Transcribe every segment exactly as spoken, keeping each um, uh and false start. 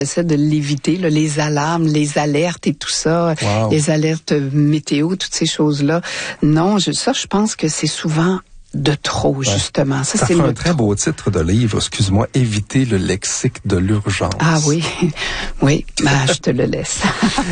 J'essaie de l'éviter, là, les alarmes, les alertes et tout ça, wow. les alertes météo, toutes ces choses-là. Non, je, ça, je pense que c'est souvent de trop, ouais. justement. Ça, ça c'est fait le un très trop. beau titre de livre, excuse-moi, Éviter le lexique de l'urgence. Ah oui, oui, ben, je te le laisse.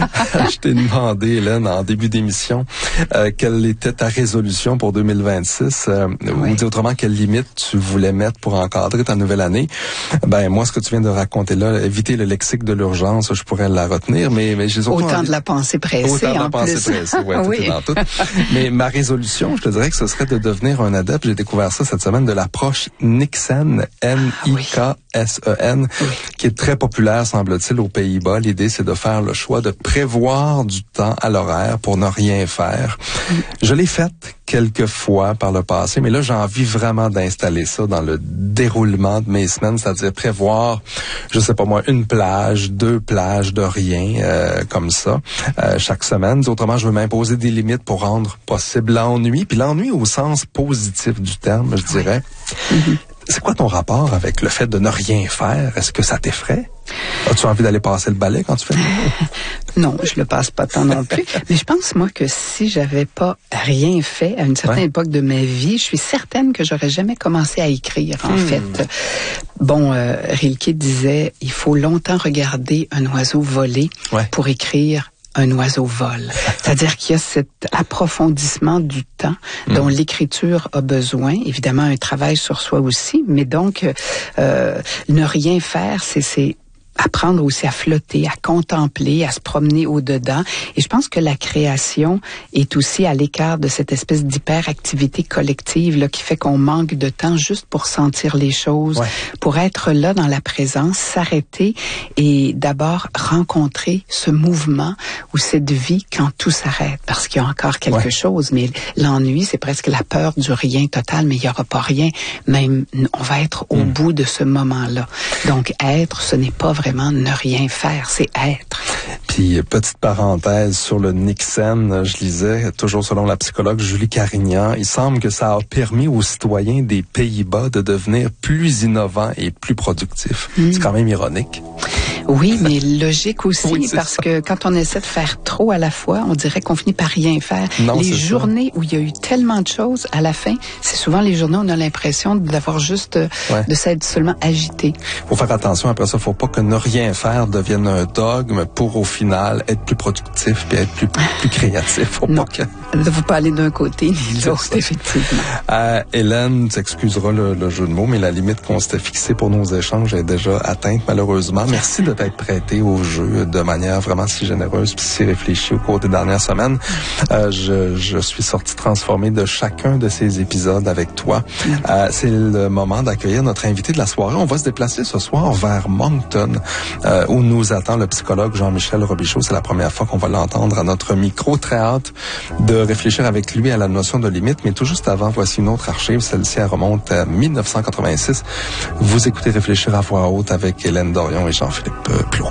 Je t'ai demandé, Hélène, en début d'émission, euh, quelle était ta résolution pour deux mille vingt-six, euh, oui. ou dit autrement, quelle limite tu voulais mettre pour encadrer ta nouvelle année. Ben moi, ce que tu viens de raconter là, éviter le lexique de l'urgence, je pourrais la retenir, mais, mais j'ai autant envie... de la pensée pressée, autant de la en pensée plus. pressée, ouais, tout oui. est dans tout. Mais ma résolution, je te dirais que ce serait de devenir un adepte. J'ai découvert ça cette semaine de l'approche Niksen, N I K S E N, oui. qui est très populaire, semble-t-il, aux Pays-Bas. L'idée, c'est de faire le choix de prévoir du temps à l'horaire pour ne rien faire. Mm. Je l'ai faite quelques fois par le passé, mais là, j'ai envie vraiment d'installer ça dans le déroulement de mes semaines, c'est-à-dire prévoir, je sais pas moi, une plage, deux plages de rien, euh, comme ça, euh, chaque semaine. Autrement, je veux m'imposer des limites pour rendre possible l'ennui, puis l'ennui au sens positif du terme, je dirais. Oui. Mm-hmm. C'est quoi ton rapport avec le fait de ne rien faire? Est-ce que ça t'effraie? As-tu envie d'aller passer le balai quand tu fais ça? Non, je le passe pas tant non plus. Mais je pense, moi, que si j'avais pas rien fait à une certaine ouais. époque de ma vie, je suis certaine que j'aurais jamais commencé à écrire, en hmm. fait. Bon, euh, Rilke disait, il faut longtemps regarder un oiseau voler ouais. pour écrire un oiseau vole. C'est-à-dire qu'il y a cet approfondissement du temps dont mmh. l'écriture a besoin. Évidemment, un travail sur soi aussi, mais donc, euh, ne rien faire, c'est... c'est apprendre aussi à flotter, à contempler, à se promener au-dedans. Et je pense que la création est aussi à l'écart de cette espèce d'hyperactivité collective là, qui fait qu'on manque de temps juste pour sentir les choses, ouais. pour être là dans la présence, s'arrêter et d'abord rencontrer ce mouvement ou cette vie quand tout s'arrête. Parce qu'il y a encore quelque ouais. chose, mais l'ennui, c'est presque la peur du rien total, mais il n'y aura pas rien. Même, on va être au mmh. bout de ce moment-là. Donc, être, ce n'est pas vraiment ne rien faire, c'est être. Puis, petite parenthèse sur le Niksen, je lisais, toujours selon la psychologue Julie Carignan, il semble que ça a permis aux citoyens des Pays-Bas de devenir plus innovants et plus productifs. Mmh. C'est quand même ironique. Oui, mais logique aussi, oui, parce ça. que quand on essaie de faire trop à la fois, on dirait qu'on finit par rien faire. Non, les journées ça. où il y a eu tellement de choses, à la fin, c'est souvent les journées où on a l'impression d'avoir juste, ouais. de s'être seulement agité. Faut faire attention, après ça, faut pas que ne rien faire devienne un dogme pour, au final, être plus productif et être plus, plus créatif. Faut non, pas que... ne faut pas aller d'un côté ni de l'autre, effectivement. Euh, Hélène, tu excuseras le, le jeu de mots, mais la limite qu'on s'était fixée pour nos échanges est déjà atteinte, malheureusement. Merci de t'être prêté au jeu de manière vraiment si généreuse puis si réfléchie au cours des dernières semaines. Euh, je, je suis sorti transformé de chacun de ces épisodes avec toi. Euh, c'est le moment d'accueillir notre invité de la soirée. On va se déplacer ce soir vers Moncton, euh, où nous attend le psychologue Jean-Michel Robichaud. C'est la première fois qu'on va l'entendre à notre micro. Très hâte de réfléchir avec lui à la notion de limite. Mais tout juste avant, voici une autre archive. Celle-ci, elle remonte à dix-neuf cent quatre-vingt-six. Vous écoutez Réfléchir à voix haute avec Hélène Dorion et Jean-Philippe Plot.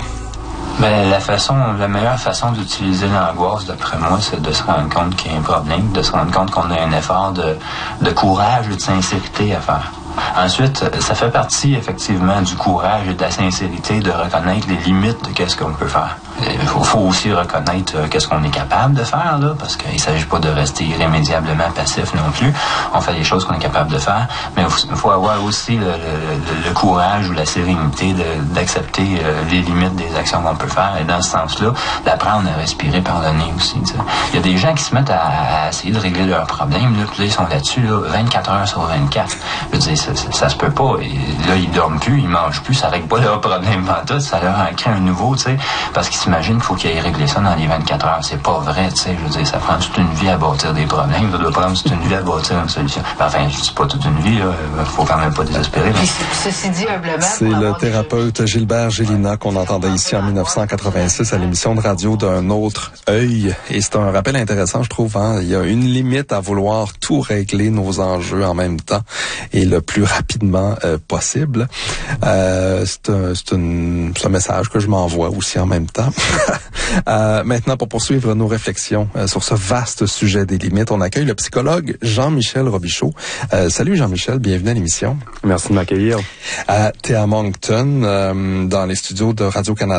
Ben, la façon, la meilleure façon d'utiliser l'angoisse, d'après moi, c'est de se rendre compte qu'il y a un problème, de se rendre compte qu'on a un effort de, de courage et de sincérité à faire. Ensuite, ça fait partie effectivement du courage et de la sincérité de reconnaître les limites de qu'est-ce qu'on peut faire. Il faut, faut aussi reconnaître euh, qu'est-ce qu'on est capable de faire, là, parce qu'il ne s'agit pas de rester irrémédiablement passif non plus. On fait les choses qu'on est capable de faire, mais il faut avoir aussi le, le, le courage ou la sérénité de, d'accepter euh, les limites des actions qu'on peut faire. Et dans ce sens-là, d'apprendre à respirer par le nez aussi. T'sais. Il y a des gens qui se mettent à, à essayer de régler leurs problèmes, là, puis là, ils sont là-dessus là, vingt-quatre heures sur vingt-quatre. Je veux dire, ça, ça, ça se peut pas. Et là, ils dorment plus, ils mangent plus, ça règle pas leurs problèmes pantoute, ça leur en crée un nouveau, tu sais, parce qu'ils s'imagine qu'il faut qu'il aille régler ça dans les vingt-quatre heures. C'est pas vrai, tu sais. Je veux dire, ça prend toute une vie à bâtir des problèmes. Ça doit prendre toute une vie à bâtir une solution. Enfin, je dis pas toute une vie, là. Faut quand même pas désespérer. Mais... Ceci dit, humblement... C'est le thérapeute Gilbert Gélina qu'on entendait ici en dix-neuf cent quatre-vingt-six à l'émission de radio d'Un autre œil. Et c'est un rappel intéressant, je trouve, hein. Il y a une limite à vouloir tout régler nos enjeux en même temps. Et le plus plus rapidement euh, possible. Euh, c'est un, c'est, un, c'est un message que je m'envoie aussi en même temps. euh, maintenant, pour poursuivre nos réflexions euh, sur ce vaste sujet des limites, on accueille le psychologue Jean-Michel Robichaud. Euh, salut Jean-Michel, bienvenue à l'émission. Merci de m'accueillir. Euh, t'es à Moncton, euh, dans les studios de Radio-Canada.